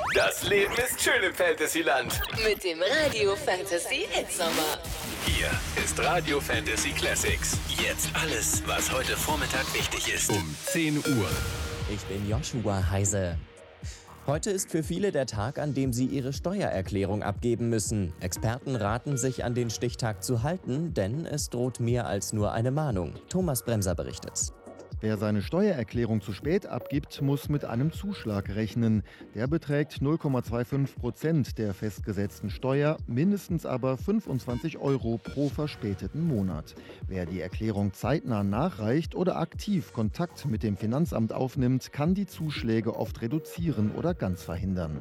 Das Leben ist schön im Fantasyland. Mit dem Radio Fantasy Hitsommer. Hier ist Radio Fantasy Classics. Jetzt alles, was heute Vormittag wichtig ist. Um 10 Uhr. Ich bin Joshua Heise. Heute ist für viele der Tag, an dem sie ihre Steuererklärung abgeben müssen. Experten raten, sich an den Stichtag zu halten, denn es droht mehr als nur eine Mahnung. Thomas Bremser berichtet. Wer seine Steuererklärung zu spät abgibt, muss mit einem Zuschlag rechnen. Der beträgt 0,25% der festgesetzten Steuer, mindestens aber 25 € pro verspäteten Monat. Wer die Erklärung zeitnah nachreicht oder aktiv Kontakt mit dem Finanzamt aufnimmt, kann die Zuschläge oft reduzieren oder ganz verhindern.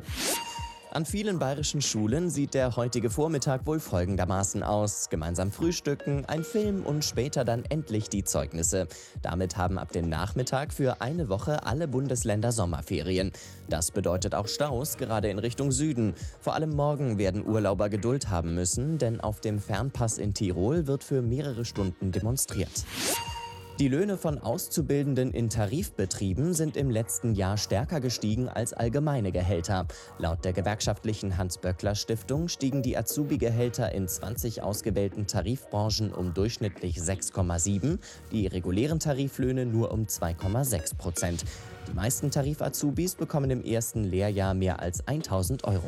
An vielen bayerischen Schulen sieht der heutige Vormittag wohl folgendermaßen aus. Gemeinsam frühstücken, ein Film und später dann endlich die Zeugnisse. Damit haben ab dem Nachmittag für eine Woche alle Bundesländer Sommerferien. Das bedeutet auch Staus, gerade in Richtung Süden. Vor allem morgen werden Urlauber Geduld haben müssen, denn auf dem Fernpass in Tirol wird für mehrere Stunden demonstriert. Die Löhne von Auszubildenden in Tarifbetrieben sind im letzten Jahr stärker gestiegen als allgemeine Gehälter. Laut der gewerkschaftlichen Hans-Böckler-Stiftung stiegen die Azubi-Gehälter in 20 ausgewählten Tarifbranchen um durchschnittlich 6,7, die regulären Tariflöhne nur um 2,6%. Die meisten Tarif-Azubis bekommen im ersten Lehrjahr mehr als 1.000 €.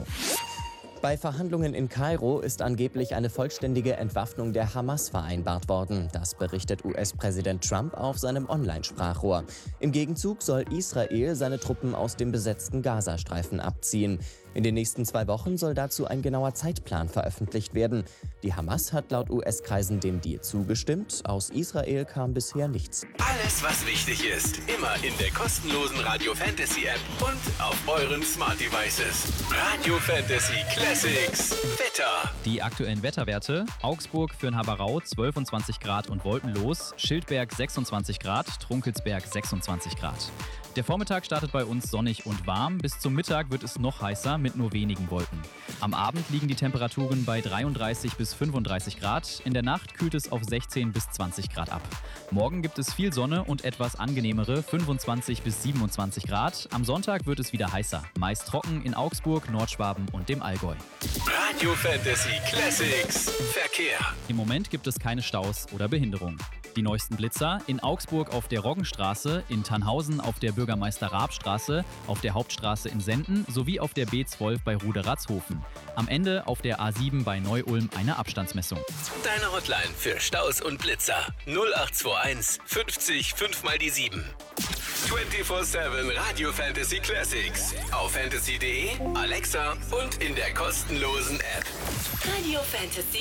Bei Verhandlungen in Kairo ist angeblich eine vollständige Entwaffnung der Hamas vereinbart worden. Das berichtet US-Präsident Trump auf seinem Online-Sprachrohr. Im Gegenzug soll Israel seine Truppen aus dem besetzten Gazastreifen abziehen. In den nächsten 2 Wochen soll dazu ein genauer Zeitplan veröffentlicht werden. Die Hamas hat laut US-Kreisen dem Deal zugestimmt. Aus Israel kam bisher nichts. Alles, was wichtig ist, immer in der kostenlosen Radio Fantasy App und auf euren Smart Devices. Radio Fantasy Classics. Wetter. Die aktuellen Wetterwerte: Augsburg für Haberau 12 und 20 Grad und wolkenlos, Schildberg 26 Grad, Trunkelsberg 26 Grad. Der Vormittag startet bei uns sonnig und warm. Bis zum Mittag wird es noch heißer mit nur wenigen Wolken. Am Abend liegen die Temperaturen bei 33 bis 35 Grad. In der Nacht kühlt es auf 16 bis 20 Grad ab. Morgen gibt es viel Sonne und etwas angenehmere 25 bis 27 Grad. Am Sonntag wird es wieder heißer. Meist trocken in Augsburg, Nordschwaben und dem Allgäu. Radio Fantasy Classics. Verkehr. Im Moment gibt es keine Staus oder Behinderungen. Die neuesten Blitzer: in Augsburg auf der Roggenstraße, in Tannhausen auf der Bürgermeister-Raab-Straße, auf der Hauptstraße in Senden sowie auf der B12 bei Ruderatshofen. Am Ende auf der A7 bei Neu-Ulm eine Abstandsmessung. Deine Hotline für Staus und Blitzer 0821 50 5 mal die 7. 24/7 Radio Fantasy Classics. Auf fantasy.de, Alexa und in der kostenlosen App. Radio Fantasy